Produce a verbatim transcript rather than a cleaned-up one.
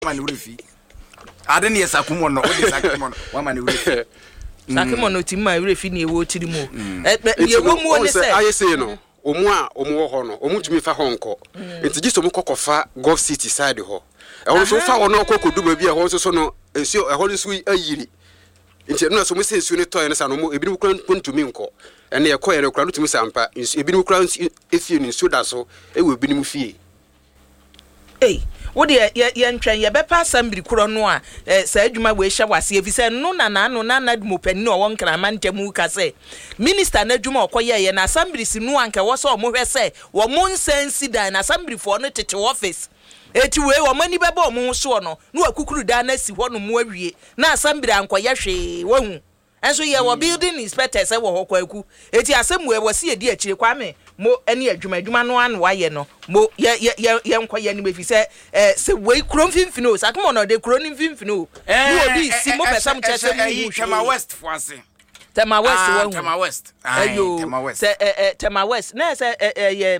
mani urefi ade ne sakumo no odi sakumo no wa mani urefi sakumo no ti ma urefi ne ewo tiri mu e wo mu ne se aye say no omu a omu wo ho no omu tumi fa ho nko enti giso mu kokofa Gulf City side ho e ho so fa wo no kokodu ba bi e ho so so no ensuo e ho so ayiri enti no so mu se ensuo ne toy ne sa no mu ebi mu kura ntumi nko ene ye koye ne kura ntumi sampa ebi mu kura efie ni nsuo da so e wo ebi mu fie eh wo de ye ntwen ye bepa assembly kuro no a sa adwuma we hye wase efise no na na no na na dum pani no won kra mantemu ka se minister na adwuma okoye ye na assembly si no anka wo so mo hwe se wo mon sensi dan na assembly for no tete office eti we wo mani beba o mo so no no akukuru da na si ho no mo awie na assembly ankoye hwe wahu enso ye wo building inspector se wo hokwa aku eti asemu e wo se edi akire kwame mo ene adwuma adwuma no an waye no mo ye ye ye nkoye ni befi se eh se we kuro mfimfini o sakomo no de kuro ni mfimfini o no obi si mo pesa mo chese mu Tema West foase Tema West wo Tema West ayo Tema West se eh Tema West na se eh ye